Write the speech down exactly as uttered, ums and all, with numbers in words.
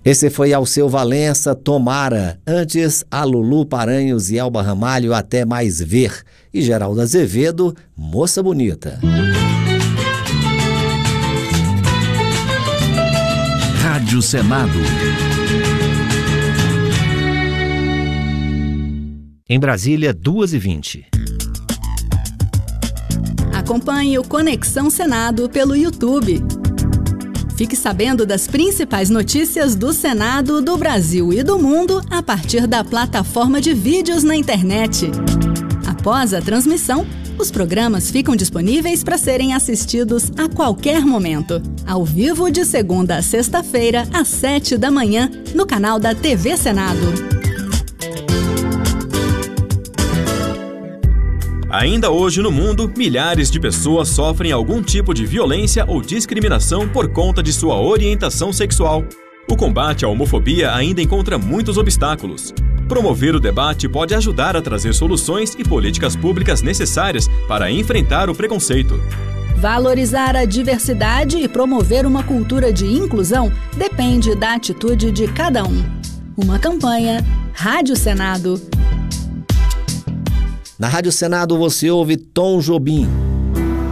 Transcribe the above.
Esse foi Alceu Valença, Tomara. Antes, a Lulu Paranhos e Elba Ramalho, Até Mais Ver. E Geraldo Azevedo, Moça Bonita. Rádio Senado. Em Brasília, duas e vinte. Acompanhe o Conexão Senado pelo YouTube. Fique sabendo das principais notícias do Senado, do Brasil e do mundo a partir da plataforma de vídeos na internet. Após a transmissão, os programas ficam disponíveis para serem assistidos a qualquer momento, ao vivo de segunda a sexta-feira, às sete da manhã, no canal da T V Senado. Ainda hoje no mundo, milhares de pessoas sofrem algum tipo de violência ou discriminação por conta de sua orientação sexual. O combate à homofobia ainda encontra muitos obstáculos. Promover o debate pode ajudar a trazer soluções e políticas públicas necessárias para enfrentar o preconceito. Valorizar a diversidade e promover uma cultura de inclusão depende da atitude de cada um. Uma campanha Rádio Senado. Na Rádio Senado você ouve Tom Jobim.